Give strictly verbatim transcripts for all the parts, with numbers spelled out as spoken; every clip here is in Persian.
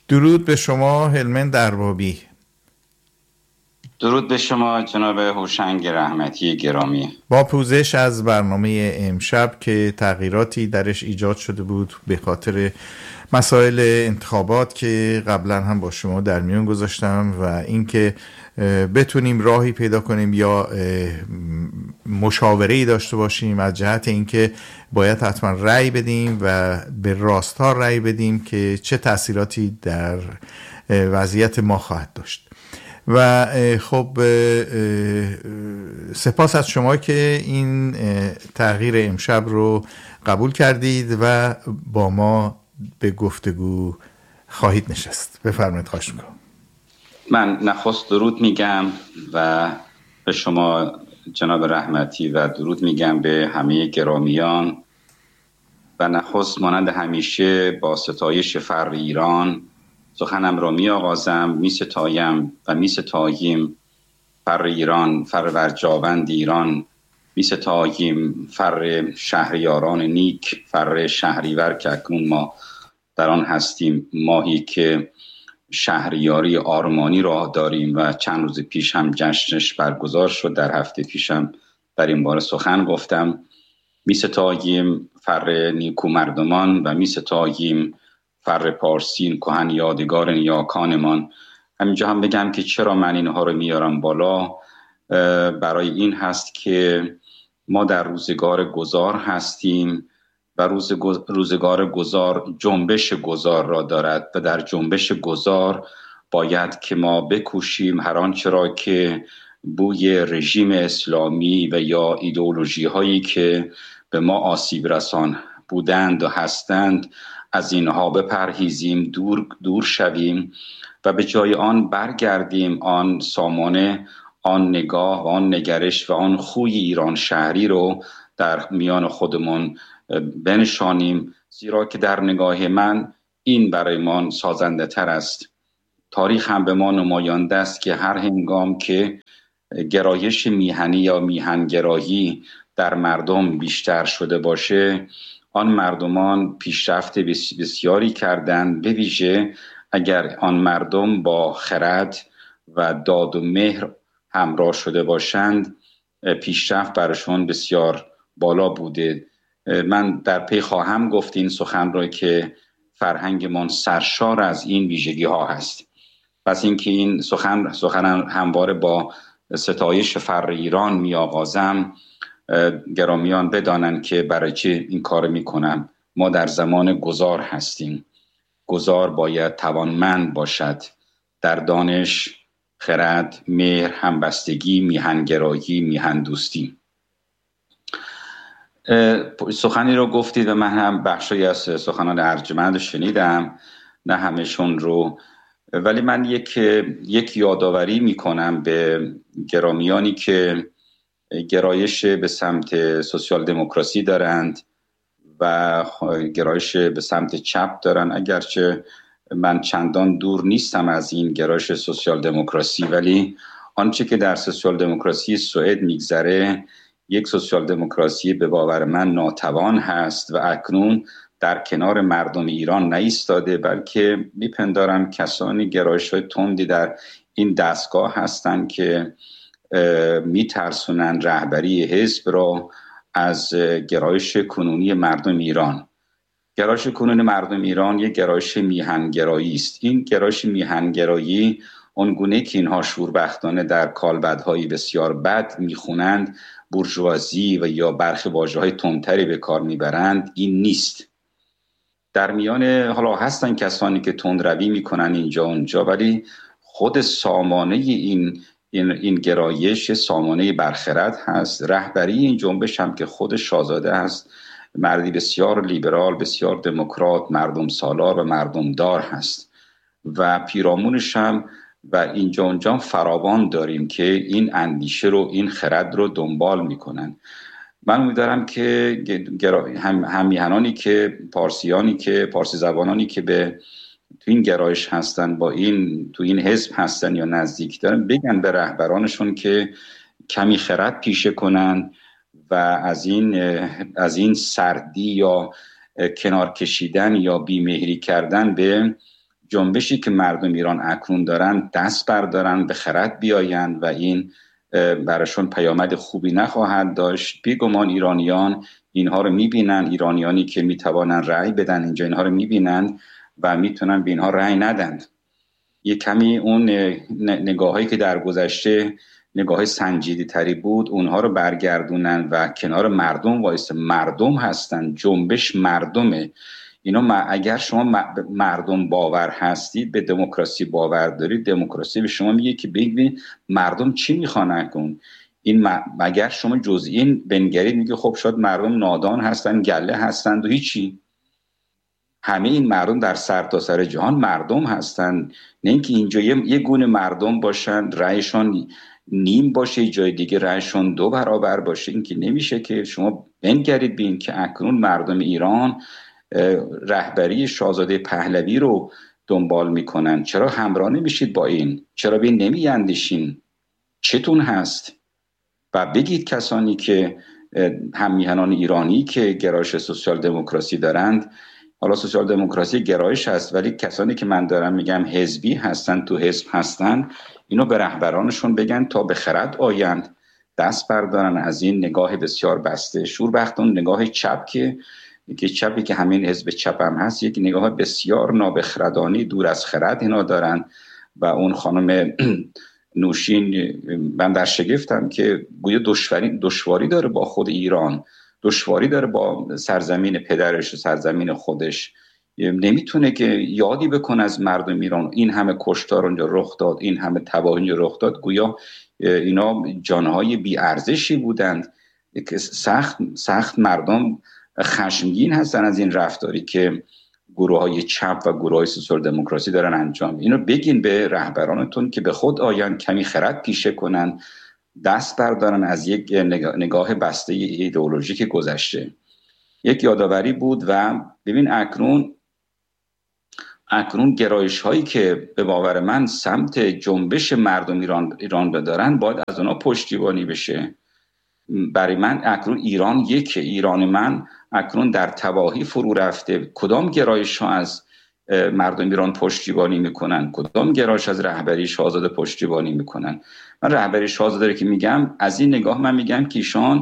درود به شما هلمند دربابی. درود به شما جناب هوشنگ رحمتی گرامی. با پوزش از برنامه امشب که تغییراتی درش ایجاد شده بود به خاطر مسائل انتخابات که قبلا هم با شما در میون گذاشتم و اینکه بتونیم راهی پیدا کنیم یا مشاوره‌ای داشته باشیم از جهت اینکه باید حتما رأی بدیم و به راست‌ها رأی بدیم که چه تأثیراتی در وضعیت ما خواهد داشت. و خب سپاس از شما که این تغییر امشب رو قبول کردید و با ما به گفتگو خواهید نشست. بفرمایید. خواهش می‌کنم. من نخست درود میگم و به شما جناب رحمتی و درود میگم به همه گرامیان و نخست مانند همیشه با ستایش فر ایران سخنم را می آغازم. می ستایم و می ستاییم فر ایران، فر ورجاوند ایران. می ستاییم فر شهریاران نیک، فر شهریور که اکنون ما در آن هستیم، ماهی که شهریاری آرمانی راه داریم و چند روز پیش هم جشنش برگزار شد. در هفته پیشم در این باره سخن گفتم. می ستاییم فر نیکو مردمان و می ستاییم فر پارسین کهن یادگار نیاکانمان. همینجا هم بگم که چرا من اینها رو میارم بالا، برای این هست که ما در روزگار گذار هستیم و روزگار گذار جنبش گذار را دارد و در جنبش گذار باید که ما بکوشیم هر آنچه را که بوی رژیم اسلامی و یا ایدئولوژی هایی که به ما آسیب رسان بودند و هستند از اینها بپرهیزیم، دور دور شویم و به جای آن برگردیم آن سامانه، آن نگاه و آن نگرش و آن خوی ایران شهری رو در میان خودمون بنشانیم، زیرا که در نگاه من این برای ما سازنده تر است. تاریخ هم به ما نمایانده است که هر هنگام که گرایش میهنی یا میهنگرایی در مردم بیشتر شده باشه، آن مردمان پیشرفت بسیاری کردند، به ویژه اگر آن مردم با خرد و داد و مهر همراه شده باشند، پیشرفت برشون بسیار بالا بوده. من در پی خواهم گفت این سخن را که فرهنگمان سرشار از این ویژگی ها هست. پس اینکه این سخن سخن همواره با ستایش فر ایران می آغازم، گرامیان بدانند که برای چه این کار می کنم. ما در زمان گذار هستیم. گذار باید توانمند باشد در دانش، خرد، مهر، همبستگی، میهنگرایی، میهندوستی. سخنی رو گفتید و من هم بخشی از سخنان ارجمند شنیدم، نه همشون رو، ولی من یک یک یادآوری می کنم به گرامیانی که گرایش به سمت سوسیال دموکراسی دارند و گرایش به سمت چپ دارن. اگرچه من چندان دور نیستم از این گرایش سوسیال دموکراسی، ولی آنچه که در سوسیال دموکراسی سوئد میگذره یک سوسیال دموکراسی به باور من ناتوان هست و اکنون در کنار مردم ایران نایستاده، بلکه میپندارم کسانی گرایش های تندی در این دستگاه هستند که میترسونن رهبری حزب را از گرایش کنونی مردم ایران. گرایش کنونی مردم ایران یک گرایش میهنگرایی است. این گرایش میهنگرایی اونگونه که اینها شوربختانه در کالبدهای بسیار بد میخونند، بورژوازی و یا برخی واژه‌های تندتری به کار میبرند، این نیست. در میان حالا هستن کسانی که تندروی میکنن اینجا اونجا، ولی خود سامانه این این این گرایش سامانه برخرد هست. رهبری این جنبش هم که خود شاهزاده هست، مردی بسیار لیبرال، بسیار دموکرات، مردم سالار و مردم دار هست و پیرامونش هم و اینجا اونجا فراوان داریم که این اندیشه رو، این خرد رو دنبال میکنن. من امیدوارم که هم همیهنانی که پارسیانی که پارسی زبانانی که به تو این گرایش هستن، با این تو این حزب هستن یا نزدیک دارن، بگن به رهبرانشون که کمی خرد پیشه کنن و از این از این سردی یا کنار کشیدن یا بیمهری کردن به جنبشی که مردم ایران اکنون دارن دست بردارن، به خرد بیایند و این براشون پیامد خوبی نخواهد داشت. بیگمان ایرانیان اینها رو میبینن، ایرانیانی که میتوانن رأی بدن اینجا اینها رو میبینن و میتونن به اینها رأی ندن. یه کمی اون نگاهایی که در گذشته نگاه سنجیدی تری بود اونها رو برگردونن و کنار مردم وایسته. مردم هستن، جنبش مردمه. اینا اگر شما مردم باور هستید، به دموکراسی باور دارید، دموکراسی به شما میگه که ببین مردم چی میخوان کن. این اگر شما جزئی این بنگرید میگه خب شاید مردم نادان هستن، گله هستند و هیچی. همه این مردم در سرتاسر سر جهان مردم هستن، نه اینکه اینجا یه, یه گونه مردم باشن رأیشون نیم باشه، جای دیگه رأیشون دو برابر باشه. این که نمیشه که شما بنگرید ببین که اکنون مردم ایران رهبری شاهزاده پهلوی رو دنبال میکنن. چرا همراه نمیشید با این؟ چرا به این نمیاندیشین؟ چتون هست؟ و بگید کسانی که هم میهنان ایرانی که گرایش سوسیال دموکراسی دارند، حالا سوسیال دموکراسی گرایش هست ولی کسانی که من دارم میگم حزبی هستن، تو حزب هستن، اینو به رهبرانشون بگن تا به خرد آیند، دست بردارن از این نگاه بسیار بسته شوربختانه، نگاه چپ که که چپی که همین حزب چپ هم هست، یک نگاه بسیار نابخردانی دور از خرد اینا دارن. و اون خانم نوشین، من در شگفتم که گویا دشواری دشواری داره با خود ایران، دشواری داره با سرزمین پدرش و سرزمین خودش. نمیتونه که یادی بکنه از مردم ایران. این همه کشتار اونجا رخ داد، این همه تباهی اونجا رخ داد، گویا اینا جانهای بی ارزشی بودند که سخت سخت مردم خشمگین هستن از این رفتاری که گروه های چپ و گروه های سوسیال دموکراسی دارن انجام. اینو بگین به رهبرانتون که به خود آیان، کمی خرد پیشه کنن، دست بردارن از یک نگاه بسته ایدئولوژیک گذشته. یک یادآوری بود. و ببین اکنون اکنون گرایش هایی که به باور من سمت جنبش مردم ایران ایران دارن باید از اونا پشتیبانی بشه. برای من اکنون ایران یکه، ایران من اکنون در تباهی فرو رفته. کدام گرایش ها از مردم ایران پشتیبانی میکنن؟ کدام گرایش از رهبری شاهزاده پشتیبانی میکنن؟ من رهبری شاهزاده رو که میگم از این نگاه من میگم که ایشان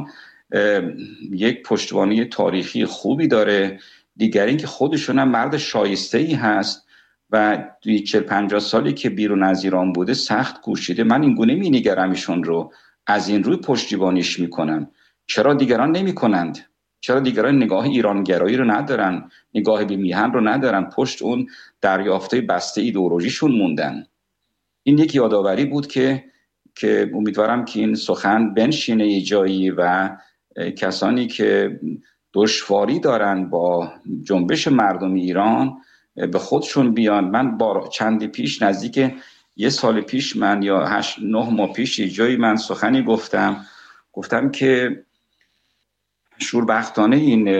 یک پشتیبانی تاریخی خوبی داره. دیگر این که خودشون هم مرد شایسته ای هست و توی چهل پنجاه سالی که بیرون از ایران بوده سخت کوشیده. من این گونه می نگرم ایشون رو، از این روی پشتیبانیش میکنم. چرا دیگران نمی کنند؟ چرا دیگران نگاه ایرانگرایی رو ندارن، نگاه به میهن رو ندارن، پشت اون دریافته بسته ایدئولوژیشون موندن؟ این یک یادآوری بود که که امیدوارم که این سخن بنشینه یه جایی و کسانی که دشواری دارن با جنبش مردم ایران به خودشون بیان. من با چندی پیش، نزدیک یه سال پیش، من یا هشت نه ماه پیش یه جایی من سخنی گفتم گفتم که شوربختانه این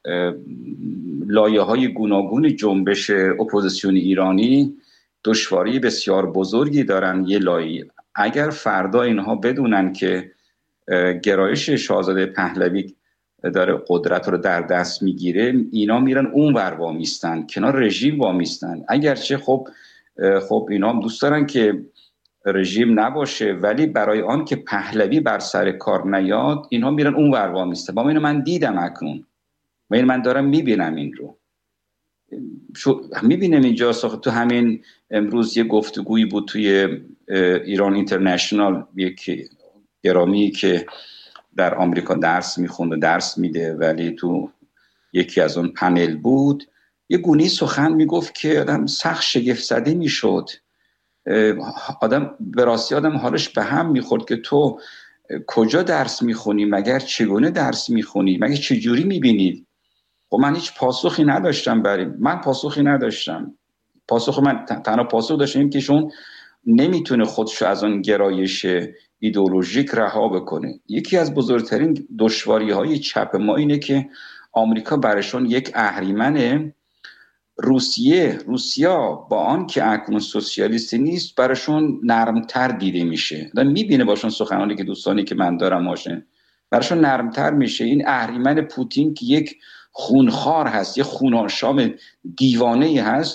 لایه های گوناگون جنبش اپوزیسیون ایرانی دشواری بسیار بزرگی دارن. یه لایه اگر فردا اینها بدونن که گرایش شاهزاده پهلوی داره قدرت رو در دست میگیره، اینا میرن اون ور وامیستن، کنار رژیم وامیستن. اگرچه خب خب اینا هم دوست دارن که رژیم نباشه، ولی برای آن که پهلوی بر سر کار نیاد اینها میرن اون ور وامیسته. با اینو من دیدم اکنون و این من دارم میبینم، این رو میبینم اینجا. تو همین امروز یه گفتگویی بود توی ایران اینترنشنال، یک گرامی که در آمریکا درس میخوند و درس میده، ولی تو یکی از اون پنل بود، یه گونی سخن میگفت که آدم سخت شگفت زده میشد. آدم به راستی آدم حالش به هم میخورد که تو کجا درس میخونی؟ مگر چگونه درس میخونی؟ مگر چجوری میبینید؟ خب من هیچ پاسخی نداشتم. برای من پاسخی نداشتم. پاسخ من تنها پاسخ داشتم که شون نمیتونه خودشو از اون گرایش ایدئولوژیک رها بکنه. یکی از بزرگترین دشواری‌های چپ ما اینه که آمریکا براشون یک اهریمن، روسیه روسیا با آن که اکنون سوسیالیستی نیست براشون نرمتر دیده میشه. آدم میبینه باشون سخنانی که دوستانی که من دارم ماشین براشون نرمتر میشه. این اهریمن پوتین که یک خونخوار هست، یک خوناشام دیوانه‌ای هست،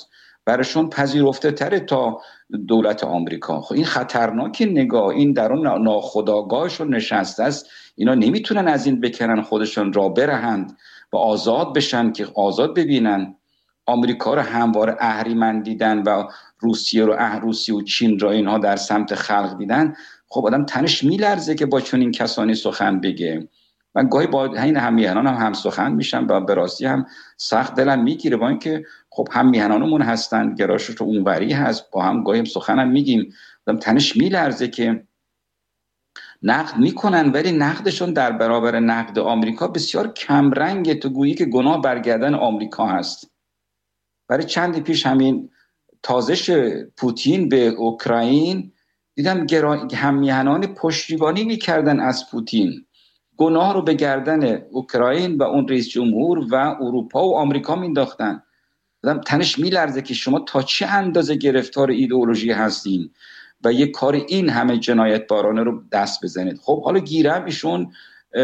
برایشون پذیرفته تره تا دولت آمریکا. خب این خطرناک نگاه، این در اون ناخودآگاهشون نشسته است. اینا نمیتونن از این بکنن خودشون را برهند و آزاد بشن که آزاد ببینن. آمریکا رو همواره اهریمن دیدن و روسیه رو اه روسیه و چین را اینها در سمت خلق دیدن. خب آدم تنش میلرزه که با چنین کسانی سخن بگه. من گاهی با این هم میهنان هم هم سخن میشم و به راستی هم سخت دلم میگیره، با اینکه خب هم میهنانمون هستن، گرایشش اونوری هست، با هم گاهی هم سخن هم میگیم، آدم تنش میلرزه که نقد میکنن ولی نقدشون در برابر نقد آمریکا بسیار کمرنگه، تو گویی که گناه برگردن آمریکا هست. برای چندی پیش همین تازش پوتین به اوکراین دیدم هم میهنان پشتیبانی میکردن از پوتین، گناه رو به گردن اوکراین و اون رئیس جمهور و اروپا و آمریکا مینداختن. دیدم تنش میلرزه که شما تا چه اندازه گرفتار ایدئولوژی هستین و یک کار این همه جنایت بارانه رو دست بزنید. خب حالا گیرم ایشون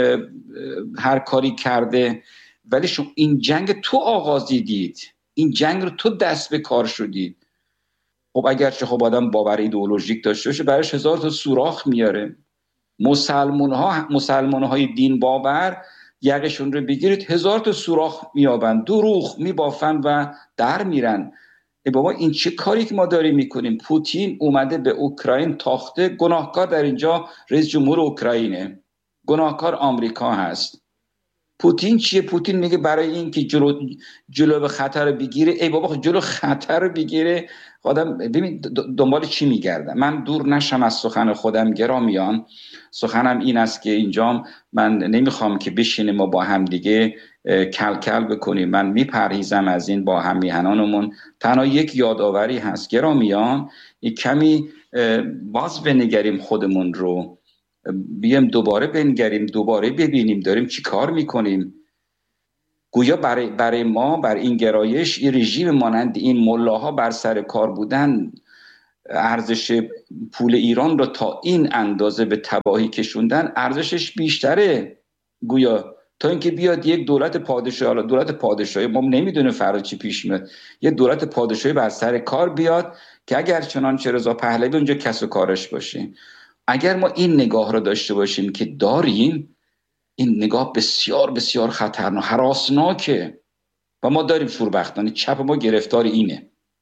هر کاری کرده، ولی شما این جنگ تو آغازیدید، این جنگ رو تو دست به کار شدید. خب اگرچه خب آدم باور ایدئولوژیک داشته باشه برایش هزار تا سوراخ میاره. مسلمان ها مسلمان های دین باور یقشون رو بگیرید هزار تا سوراخ میابن، دروغ میبافن و در میرن. ای بابا این چه کاری که ما داریم میکنیم؟ پوتین اومده به اوکراین تاخته، گناهکار در اینجا رئیس جمهور اوکراینه، گناهکار آمریکا هست. پوتین چیه؟ پوتین میگه برای این که جلو جلو به خطر رو بگیره. ای بابا جلو خطر رو بگیره آدم ببین دنبال چی میگرده. من دور نشم از سخن خودم گرامیان، سخنم این است که اینجا من نمیخوام که بشینیم ما با هم دیگه کل کل بکنیم. من میپرهیزم از این با هم میهنانمون. تنها یک یادآوری هست گرامیان، کمی باز بنگریم خودمون رو، بیام دوباره بنگریم، دوباره ببینیم داریم چی کار میکنیم. گویا برای, برای ما بر این گرایش این رژیم مانند این ملاها بر سر کار بودن ارزش پول ایران رو تا این اندازه به تباهی کشوندن، ارزشش بیشتره گویا تا اینکه بیاد یک دولت پادشاهی، حالا دولت پادشاهی ما نمیدونه فردا چی پیش میاد، یک دولت پادشاهی بر سر کار بیاد که اگر چنانچه رضا پهلوی اونجا کس و کارش باشه. اگر ما این نگاه رو داشته باشیم که داریم، این نگاه بسیار بسیار خطرناک، هراسناکه و ما داریم شوربختانه چپ ما گرفتار اینه،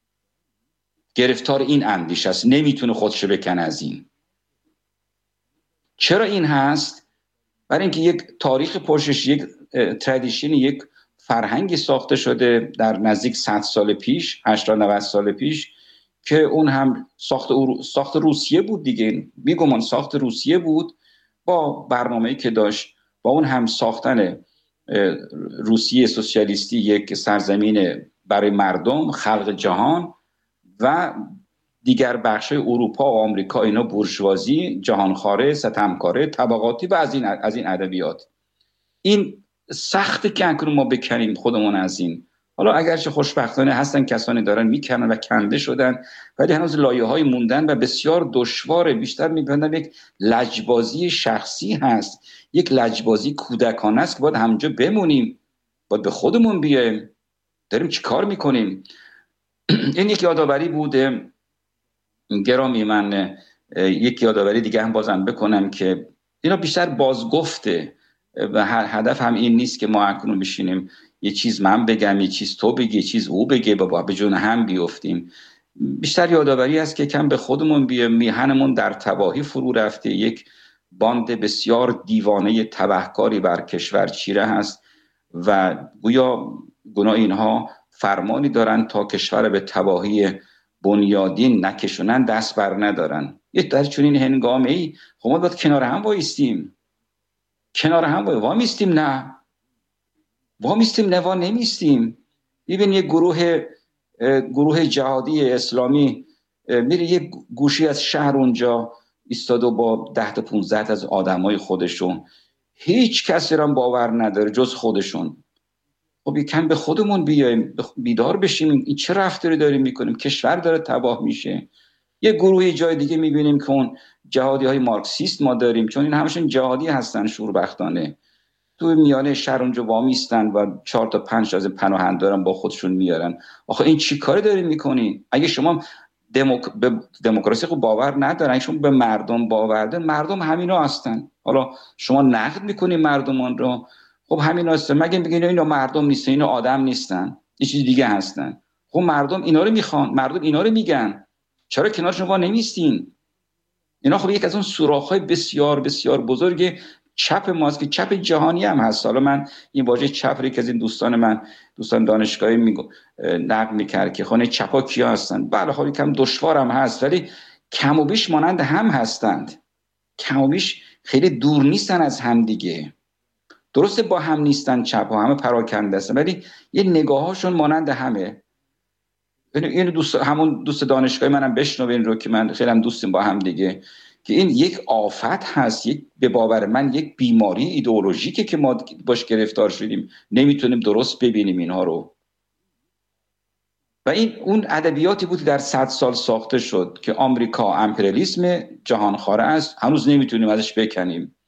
گرفتار این اندیشه است، نمیتونه خودشو بکنه از این. چرا این هست؟ برای اینکه یک تاریخ پشتش، یک ترادیشن، یک فرهنگی ساخته شده در نزدیک صد سال پیش، هشتاد نود سال پیش، که اون هم ساخت ساخت روسیه بود دیگه، بیگمان ساخت روسیه بود با برنامه‌ای که داشت، با اون هم ساختن روسیه سوسیالیستی یک سرزمین برای مردم، خلق جهان، و دیگر بخش‌های اروپا و آمریکا اینا بورژوازی، جهانخواره، ستمکاره، طبقاتی و از این از این ادبیات. این سخته که اکنون ما بکنیم خودمون از این. حالا اگرچه خوشبختانه هستن کسانی دارن میکنن و کنده شدن، ولی هنوز لایه‌های موندن و بسیار دشواره. بیشتر می‌بینم یک لجبازی شخصی هست، یک لجبازی کودکانه است که باید همونجا بمونیم، باید به خودمون بیایم داریم چی کار میکنیم. این یک یادآوری بوده گرامی. من یک یادآوری دیگه هم بازم بکنم که اینا بیشتر بازگفته و هدف هم این نیست که ما اکنون بشینیم یه چیز من بگم، یه چیز تو بگی، یه چیز او بگه، بابا به جون هم بیفتیم. بیشتر یادآوری است که کم به خودمون بیایم. میهنمون در تباهی فرو رفته، یک باند بسیار دیوانه تبهکاری بر کشور چیره هست و گویا گناه اینها فرمانی دارن تا کشور به تباهی بنیادین نکشونن، دست بر ندارن. یه در چنین هنگامه‌ای خب ما باید کنار هم وایستیم، کنار هم وامیستیم، نه وامیستیم نه وا نمیستیم. ببین یه گروه گروه جهادی اسلامی میره یه گوشی از شهر اونجا ایستاده با ده تا پونزده از آدمای خودشون، هیچ کسی را باور نداره جز خودشون. خب یکم به خودمون بیایم، بیدار بشیم. این چه رفتاری داریم میکنیم؟ کشور داره تباه میشه. یه گروهی جای دیگه میبینیم که اون جهادی های مارکسیست ما داریم، چون این همشون جهادی هستن شوربختانه. تو میانه شهر اونجا وامیستن و چهار تا پنج تا از پناهندارم با خودشون میارن. آخه این چی کاری دارین میکنین؟ اگه شما دموک... به دموکراسی خب باور ندارن، اگه شما به مردم باور دارن، مردم همینا هستن. حالا شما نقد میکنین مردمان رو، خب همینا هستن. مگه میگین اینا مردم نیستن، اینا آدم نیستن، یه چیز دیگه هستن؟ خب مردم اینا رو میخوان، مردم اینا رو میگن، چرا کنارشون وا نمیستین؟ اینا خب یک از اون سوراخ‌های بسیار بسیار بزرگ چپ ماست که چپ جهانی هم هست. حالا من این واژه چپ رو که از این دوستان من دوستان دانشگاهی میگو نقد میکرد که خانه چپا کیا هستن. بله خب کم دشوار هم هست، ولی کم و بیش مانند هم هستند، کم و بیش خیلی دور نیستن از هم دیگه. درسته با هم نیستن چپ ها، همه پراکنده هستن، ولی یه نگاهاشون مانند همه. این دوست همون دوست دانشگاهی منم بشنوین رو که من خیلی هم دوستیم با هم دیگه، که این یک آفت هست، یک به باور من یک بیماری ایدئولوژیکه که ما باش گرفتار شدیم، نمیتونیم درست ببینیم اینها رو. و این اون ادبیاتی بود که در صد سال ساخته شد که آمریکا امپریالیسم جهانخواره است، هنوز نمیتونیم ازش بکنیم.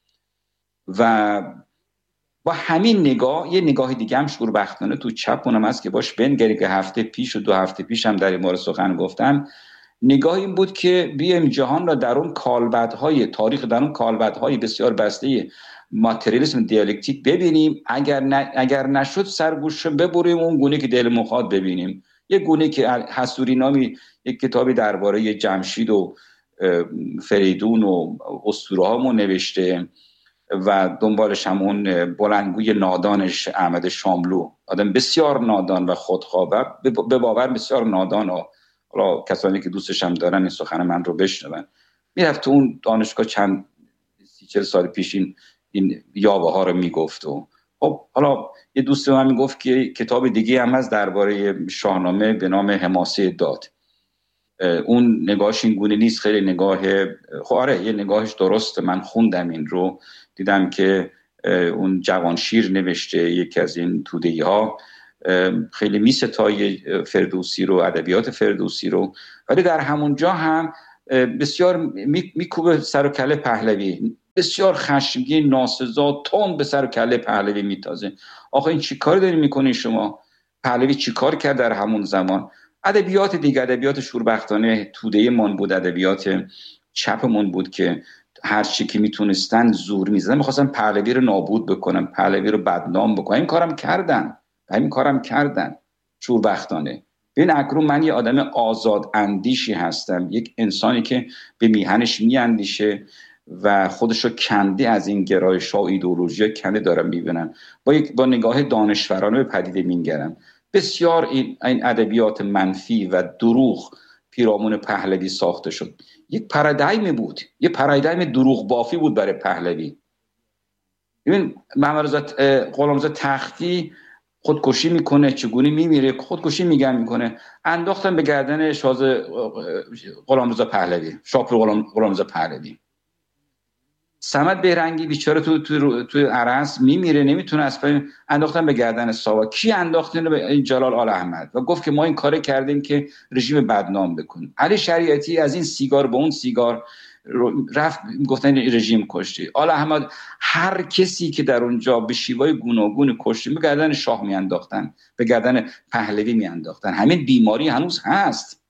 و با همین نگاه یه نگاه دیگه هم شوربختانه تو چپ اونم هست که باش بنگری که هفته پیش و دو هفته پیش هم در این مورد سخن گفتم. نگاه این بود که بیایم جهان را در اون کالبدهای تاریخ، در اون کالبدهای بسیار بسته ماتریالیسم دیالکتیک ببینیم، اگر نه اگر نشد سرگوش ببریم اون گونه که دل مخواد ببینیم. یک گونه که حسوری نامی یک کتابی درباره جمشید و فریدون و اسطوره‌هامون نوشته و دنبالش همون بلندگوی نادانش احمد شاملو، آدم بسیار نادان و خودخواه، به باور بسیار نادان. و حالا کسانی که دوستش هم دارن این سخن من رو بشنون، میرفت تو اون دانشگاه چند سی چل سال پیش این این یاوه ها رو میگفت. و خب حالا یه دوست من میگفت که کتاب دیگه هم هست درباره شاهنامه به نام حماسه داد. اون نگاهش این گونه نیست، خیلی نگاه خب آره یه نگاهش درسته. من خوندم این رو، دیدم که اون جوانشیر نوشته یکی از این توده‌ای ها، خیلی میستای فردوسی رو، ادبیات فردوسی رو، ولی در همون جا هم بسیار میکوبه سر و کله پهلوی، بسیار خشمگین، ناسزا، تند به سر و کله پهلوی میتازه. آخه این چی کار داری میکنین شما؟ پهلوی چی کار کرد در همون زمان؟ ادبیات دیگه، ادبیات شوربختانه توده من بود، ادبیات چپمون بود که هر چی که میتونستن زور میزدن، میخواستن پهلوی رو نابود بکنن، پهلوی رو بدنام بکنن. این کارم کردن، همین کارم کردن شوربختانه. ببین اکنون من یه آدم آزاد اندیشی هستم، یک انسانی که به میهنش میاندیشه و خودش رو کنده از این گرایش‌ها و ایدئولوژی کنده دارم میبینم، با یک با نگاه دانشورانه به پدیده میگرم. بسیار این این ادبیات منفی و دروغ پیرامون پهلوی ساخته شد. یک پارادایم بود، یک پارادایم دروغ بافی بود برای پهلوی. ببین محمد رضا غلامرضا تختی خودکشی میکنه، چگونه میمیره، خودکشی میگن میکنه، انداختن به گردن شاز غلامرضا پهلوی، شاپور غلامرضا پهلوی. صمد بهرنگی بیچاره تو تو تو عرس میمیره، نمیتونه اصلا، انداختن به گردن ساوا. کی انداختن به جلال آل احمد و گفت که ما این کارو کردیم که رژیم بدنام بکنیم. علی شریعتی از این سیگار به اون سیگار رفت، گفتن رژیم کشتی. آل احمد، هر کسی که در اونجا به شیوای گوناگون کشتی به گردن شاه میانداختن، به گردن پهلوی میانداختن. همین بیماری هنوز هست،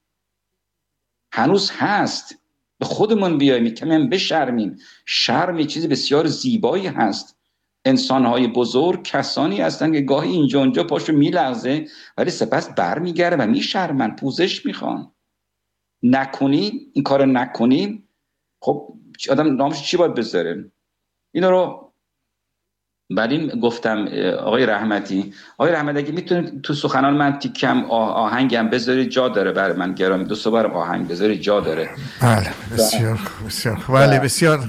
هنوز هست. به خودمون بیاییم، کمی بشرمیم. شرم یه چیز بسیار زیبایی هست. انسان‌های بزرگ کسانی هستند که گاهی اینجا اونجا پاشو میلغزه ولی سپس برمیگرده و میشرمن، پوزش میخوان. نکنیم این کار، نکنیم خب آدم نامش چی باید بذاره؟ اینا رو بعد این گفتم آقای رحمتی. آقای رحمتی اگه میتونید تو سخنان من تیکم آهنگم بذارید، جا داره برای من گرامی، دو سه بار آهنگ بذارید، جا داره. بله بسیار بسیار بله بسیار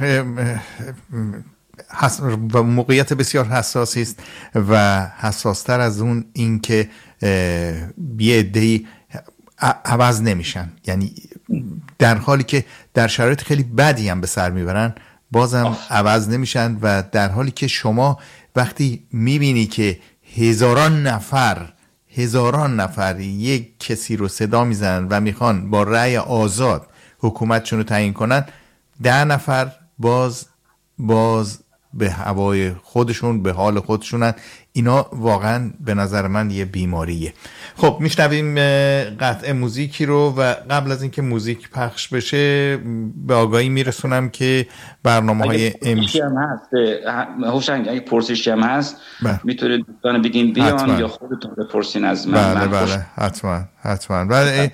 حس... و موقعیت بسیار حساسی است و حساستر از اون این که یه عده‌ای عوض نمیشن، یعنی در حالی که در شرایط خیلی بدی هم به سر میبرن بازم آه. عوض نمیشن. و در حالی که شما وقتی میبینی که هزاران نفر هزاران نفر یک کسی رو صدا میزنن و میخوان با رأی آزاد حکومتشون رو تعیین کنن، ده نفر باز باز به هوای خودشون، به حال خودشونن. اینا واقعا به نظر من یه بیماریه. خب میشنویم قطعه موزیکی رو و قبل از اینکه موزیک پخش بشه به آگاهی میرسونم که برنامه‌های امشب هم هست هوشنگ، اگه پرسشی هم هست میتونید دوستان بگین بیان حتما. یا خودتون بپرسین از من. بله من بله حتما حتما. ولی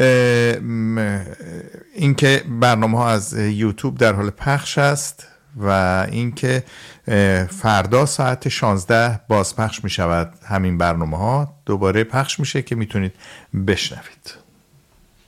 اینکه برنامه‌ها از یوتیوب در حال پخش است و اینکه فردا ساعت شانزده بازپخش می شود. همین برنامه ها دوباره پخش میشه که میتونید بشنوید.